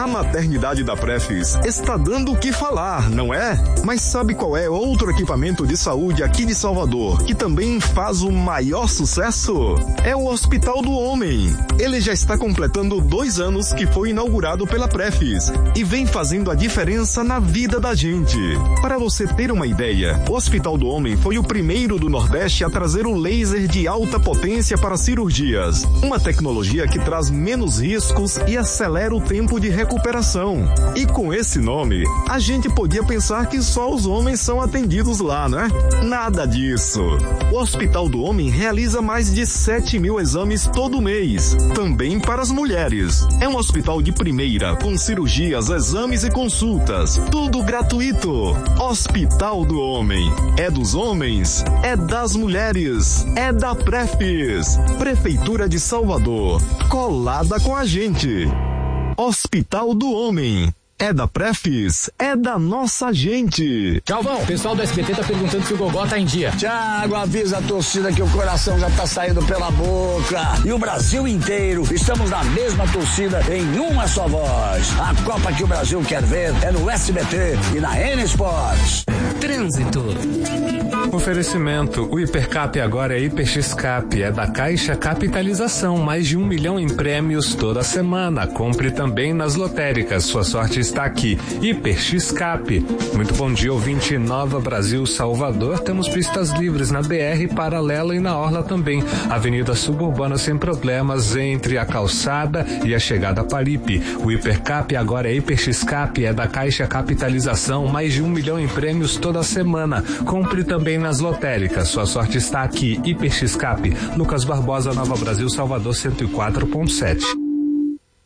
A maternidade da Prefis está dando o que falar, não é? Mas sabe qual é outro equipamento de saúde aqui de Salvador que também faz o maior sucesso? É o Hospital do Homem. Ele já está completando 2 anos que foi inaugurado pela Prefis e vem fazendo a diferença na vida da gente. Para você ter uma ideia, o Hospital do Homem foi o primeiro do Nordeste a trazer o laser de alta potência para cirurgias. Uma tecnologia que traz menos riscos e acelera o tempo de recuperação. E com esse nome, a gente podia pensar que só os homens são atendidos lá, né? Nada disso. O Hospital do Homem realiza mais de 7.000 exames todo mês, também para as mulheres. É um hospital de primeira, com cirurgias, exames e consultas, tudo gratuito. Hospital do Homem. É dos homens, é das mulheres, é da Prefis. Prefeitura de Salvador, colada com a gente. Hospital do Homem. É da Prefis, é da nossa gente. Galvão, o pessoal do SBT tá perguntando se o Gogó tá em dia. Thiago, avisa a torcida que o coração já tá saindo pela boca. E o Brasil inteiro, estamos na mesma torcida, em uma só voz. A Copa que o Brasil quer ver é no SBT e na N Sports. Trânsito. Oferecimento, o Hipercap agora é Hiperxcap, é da Caixa Capitalização, mais de 1 milhão em prêmios toda semana. Compre também nas lotéricas, sua sorte está aqui. Hiperxcap. Muito bom dia, ouvinte. Nova Brasil, Salvador, temos pistas livres na BR, paralela e na Orla também. Avenida Suburbana sem problemas entre a calçada e a chegada a Paripe. O Hipercap agora é Hiperxcap, é da Caixa Capitalização, mais de 1 milhão em prêmios toda semana. Compre também nas lotéricas, sua sorte está aqui. Hiperxcap, Lucas Barbosa, Nova Brasil, Salvador 104.7.